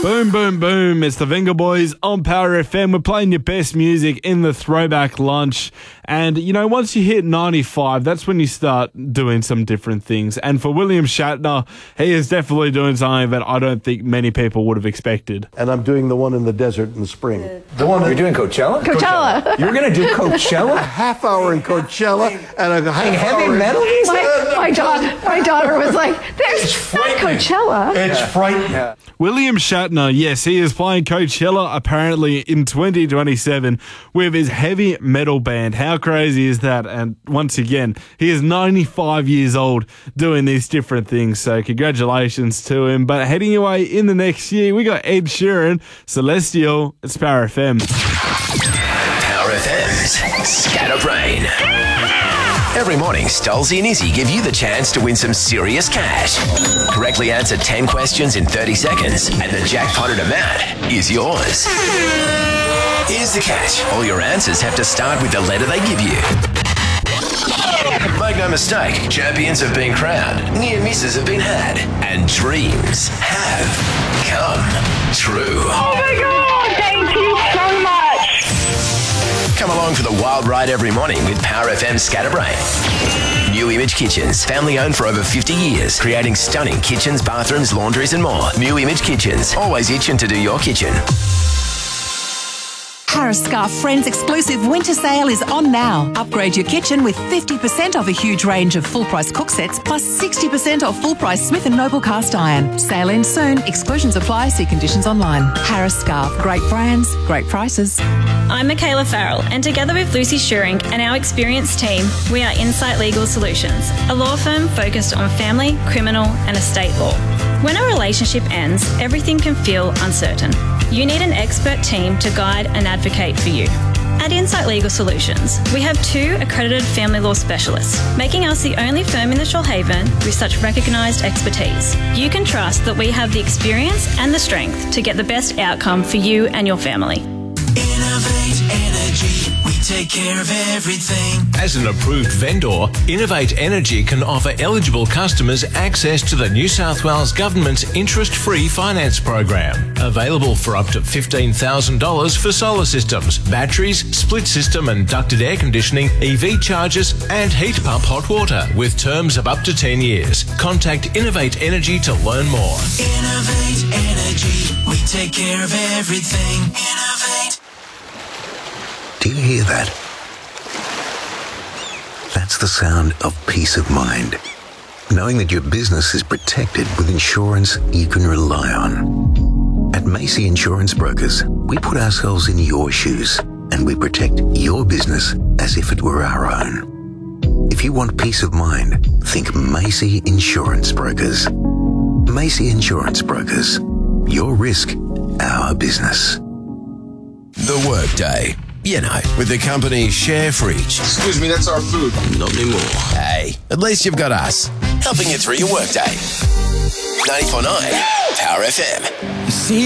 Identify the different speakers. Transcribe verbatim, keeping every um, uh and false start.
Speaker 1: Boom, boom, boom. It's the Venga Boys on Power F M. We're playing your best music in the throwback lunch. And, you know, once you hit ninety-five, that's when you start doing some different things. And for William Shatner, he is definitely doing something that I don't think many people would have expected.
Speaker 2: And I'm doing the one in the desert in the spring.
Speaker 3: The one you're doing Coachella?
Speaker 4: Coachella.
Speaker 3: Coachella. You're going to do Coachella?
Speaker 2: A half hour in Coachella and a half
Speaker 3: heavy
Speaker 2: hour
Speaker 3: metal?
Speaker 2: In-
Speaker 4: My, my, daughter, my daughter was like, there's not Coachella.
Speaker 2: It's frightening.
Speaker 3: Yeah.
Speaker 1: William Shatner, yes, he is playing Coachella apparently in twenty twenty-seven with his heavy metal band. How crazy is that? And once again, he is ninety-five years old doing these different things. So congratulations to him. But heading away in the next year, we got Ed Sheeran, Celestial. It's Power F M.
Speaker 5: Power F M's Scatterbrain. Every morning, Stolzy and Izzy give you the chance to win some serious cash. Correctly answer ten questions in thirty seconds, and the jackpotted amount is yours. Here's the catch. All your answers have to start with the letter they give you. Make no mistake, champions have been crowned, near misses have been had, and dreams have come true.
Speaker 6: Oh my God, thank you so much.
Speaker 5: Come along for the wild ride every morning with Power F M Scatterbrain. New Image Kitchens, family owned for over fifty years, creating stunning kitchens, bathrooms, laundries and more. New Image Kitchens, always itching to do your kitchen.
Speaker 7: Harris Scarf Friends exclusive winter sale is on now. Upgrade your kitchen with fifty percent off a huge range of full-price cook sets plus sixty percent off full-price Smith and Noble cast iron. Sale ends soon. Exclusions apply. See conditions online. Harris Scarf. Great brands, great prices.
Speaker 8: I'm Michaela Farrell, and together with Lucy Schuring and our experienced team, we are Insight Legal Solutions, a law firm focused on family, criminal and estate law. When a relationship ends, everything can feel uncertain. You need an expert team to guide and advocate for you. At Insight Legal Solutions, we have two accredited family law specialists, making us the only firm in the Shoalhaven with such recognised expertise. You can trust that we have the experience and the strength to get the best outcome for you and your family.
Speaker 9: Innovate Energy, we take care of everything.
Speaker 10: As an approved vendor, Innovate Energy can offer eligible customers access to the New South Wales Government's interest-free finance program. Available for up to fifteen thousand dollars for solar systems, batteries, split system and ducted air conditioning, E V chargers and heat pump hot water with terms of up to ten years. Contact Innovate Energy to learn more.
Speaker 9: Innovate Energy, we take care of everything. Innovate.
Speaker 11: Do you hear that? That's the sound of peace of mind. Knowing that your business is protected with insurance you can rely on. At Macy Insurance Brokers, we put ourselves in your shoes and we protect your business as if it were our own. If you want peace of mind, think Macy Insurance Brokers. Macy Insurance Brokers. Your risk, our business.
Speaker 5: The Workday. You know, with the company ShareFridge.
Speaker 12: Excuse me, that's our food.
Speaker 5: Not anymore. Hey, at least you've got us, helping you through your workday. ninety-four point nine Power F M.
Speaker 9: See